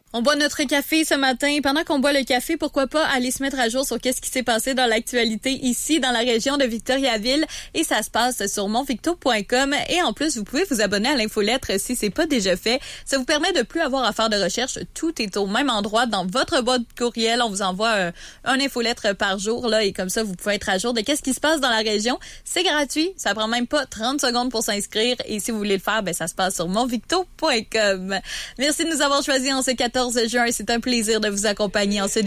On boit notre café ce matin. Pendant qu'on boit le café, pourquoi pas aller se mettre à jour sur qu'est-ce qui s'est passé dans l'actualité ici, dans la région de Victoriaville. Et ça se passe sur monvicto.com. Et en plus, vous pouvez vous abonner à l'infolettre si c'est pas déjà fait. Ça vous permet de plus avoir à faire de recherche. Tout est au même endroit dans votre boîte courriel. On vous envoie un infolettre par jour, là. Et comme ça, vous pouvez être à jour de qu'est-ce qui se passe dans la région. C'est gratuit. Ça prend même pas 30 secondes pour s'inscrire. Et si vous voulez le faire, ça se passe sur monvicto.com. Merci de nous avoir choisis en ce 14 juin. C'est un plaisir de vous accompagner en ce